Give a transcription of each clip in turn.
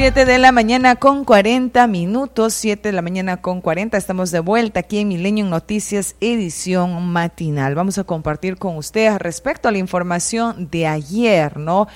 7 de la mañana con 40 minutos, 7 de la mañana con 40, estamos de vuelta aquí en Milenio Noticias, edición matinal. Vamos a compartir con ustedes respecto a la información de ayer, ¿no?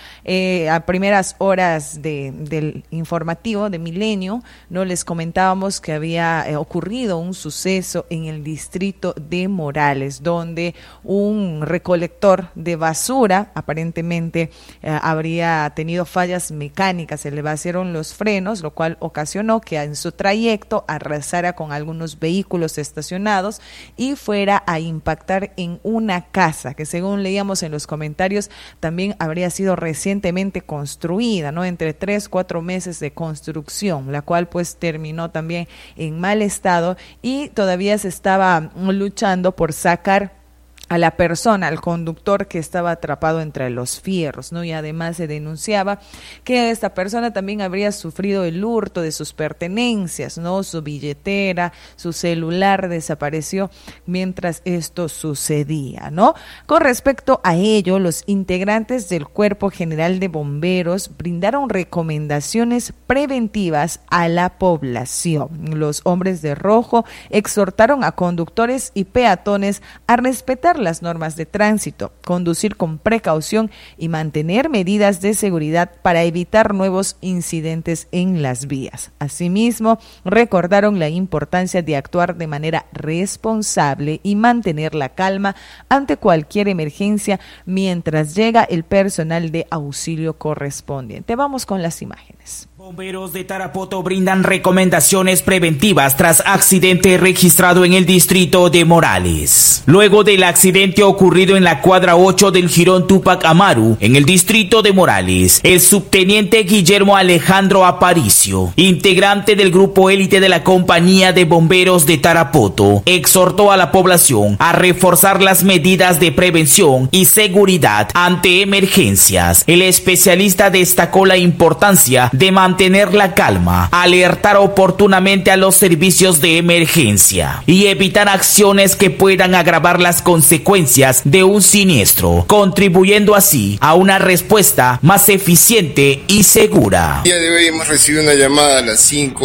A primeras horas del informativo de Milenio, ¿no? Les comentábamos que había ocurrido un suceso en el distrito de Morales, donde un recolector de basura aparentemente habría tenido fallas mecánicas, se le vaciaron los frenos, lo cual ocasionó que en su trayecto arrasara con algunos vehículos estacionados y fuera a impactar en una casa que, según leíamos en los comentarios, también habría sido recientemente construida, ¿no? Entre 3-4 meses de construcción, la cual pues terminó también en mal estado y todavía se estaba luchando por sacar a la persona, al conductor que estaba atrapado entre los fierros, ¿no? Y además se denunciaba que esta persona también habría sufrido el hurto de sus pertenencias, ¿no? Su billetera, su celular desapareció mientras esto sucedía, ¿no? Con respecto a ello, los integrantes del Cuerpo General de Bomberos brindaron recomendaciones preventivas a la población. Los hombres de rojo exhortaron a conductores y peatones a respetar las normas de tránsito, conducir con precaución y mantener medidas de seguridad para evitar nuevos incidentes en las vías. Asimismo, recordaron la importancia de actuar de manera responsable y mantener la calma ante cualquier emergencia mientras llega el personal de auxilio correspondiente. Vamos con las imágenes. Bomberos de Tarapoto brindan recomendaciones preventivas tras accidente registrado en el distrito de Morales. Luego del accidente ocurrido en la cuadra 8 del Jirón Túpac Amaru, en el distrito de Morales, el subteniente Guillermo Alejandro Aparicio, integrante del grupo élite de la compañía de bomberos de Tarapoto, exhortó a la población a reforzar las medidas de prevención y seguridad ante emergencias. El especialista destacó la importancia de mantener la calma, alertar oportunamente a los servicios de emergencia y evitar acciones que puedan agravar las consecuencias de un siniestro, contribuyendo así a una respuesta más eficiente y segura. El día de hoy hemos recibido una llamada a las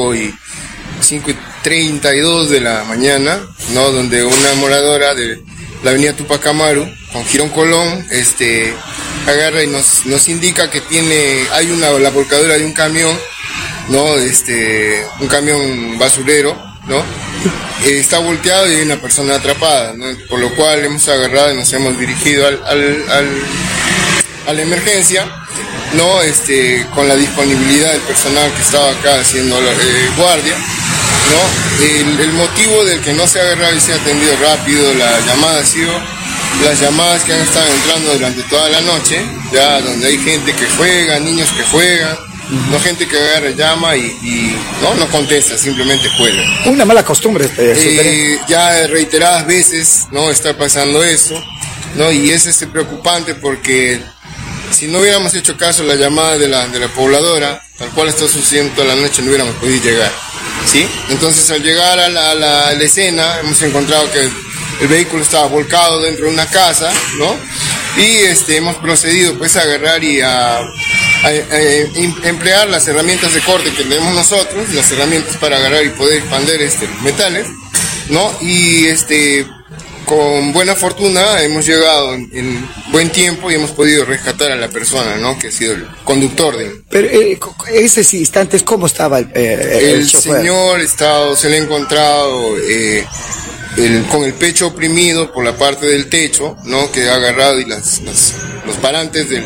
5:32 de la mañana, ¿no? Donde una moradora de la avenida Túpac Amaru con Jirón Colón agarra y nos indica que hay la volcadura de un camión, ¿no? Un camión basurero, ¿no? Está volteado y hay una persona atrapada, ¿no? Por lo cual hemos agarrado y nos hemos dirigido a la emergencia, ¿no? Con la disponibilidad del personal que estaba acá haciendo guardia, ¿no? El motivo del que no se ha agarrado y se ha atendido rápido la llamada ha sido las llamadas que han estado entrando durante toda la noche, ya donde hay gente que juega, niños que juegan, no, gente que agarra, llama y no contesta, simplemente juega. Una mala costumbre. Ya reiteradas veces no está pasando eso, ¿no? Y es preocupante porque si no hubiéramos hecho caso a la llamada de la pobladora, tal cual está sucediendo toda la noche, no hubiéramos podido llegar, ¿sí? Entonces, al llegar a la escena, hemos encontrado que el vehículo estaba volcado dentro de una casa, ¿no? Y hemos procedido pues a agarrar y a emplear las herramientas de corte que tenemos nosotros, las herramientas para agarrar y poder expander metales, ¿no? Y con buena fortuna hemos llegado en buen tiempo y hemos podido rescatar a la persona, ¿no? Que ha sido el conductor de... Pero esos instantes, ¿cómo estaba el chofer? Señor se le ha encontrado con el pecho oprimido por la parte del techo, ¿no? Que ha agarrado y los parantes del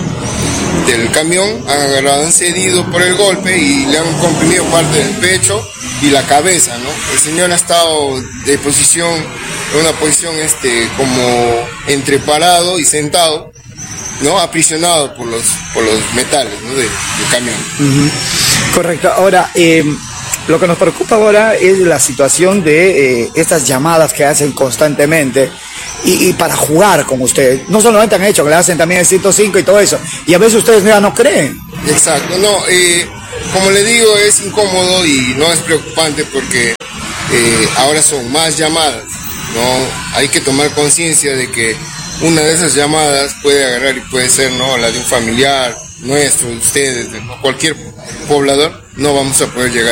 camión han cedido por el golpe y le han comprimido parte del pecho y la cabeza, ¿no? El señor ha estado en una posición como entre parado y sentado, ¿no? Aprisionado por los metales, ¿no? del camión. Uh-huh. Correcto. Ahora, lo que nos preocupa ahora es la situación de estas llamadas que hacen constantemente y para jugar con ustedes. No solamente han hecho, que le hacen también el 105 y todo eso. Y a veces ustedes ya no creen. Exacto. No, como le digo, es incómodo y no es preocupante porque ahora son más llamadas, ¿no? Hay que tomar conciencia de que una de esas llamadas puede agarrar y puede ser, ¿no? La de un familiar, nuestro, de ustedes, de cualquier poblador, no vamos a poder llegar.